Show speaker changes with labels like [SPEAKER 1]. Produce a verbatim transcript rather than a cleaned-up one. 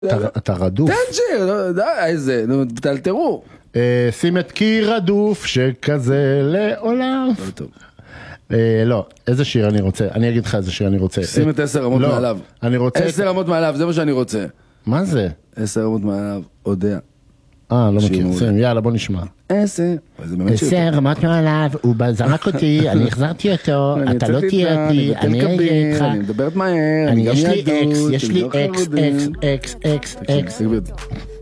[SPEAKER 1] אתה רדוף.
[SPEAKER 2] תן שיר, די, איזה, תלתרו.
[SPEAKER 1] שים את כי רדוף שכזה לעולם. לא, איזה שיר אני רוצה? אני אגיד לך איזה שיר אני רוצה.
[SPEAKER 2] שים את עשר רמות מעליו.
[SPEAKER 1] אני רוצה...
[SPEAKER 2] עשר רמות מעליו, זה מה שאני רוצה.
[SPEAKER 1] מה זה?
[SPEAKER 2] עשר רמות מעליו, יודע.
[SPEAKER 1] אה, לא מכיר. שים, יאללה, בוא נשמע.
[SPEAKER 2] עשר.
[SPEAKER 1] עשר רמות מעליו, הוא זרק אותי, אני החזרתי אותו, אתה לא תהיה אותי, אני אהיה איתך.
[SPEAKER 2] אני מדברת מהר, אני גם
[SPEAKER 1] יש לי
[SPEAKER 2] יהדות.
[SPEAKER 1] אקס, יש לי אקס, אקס, אקס, אקס, אקס.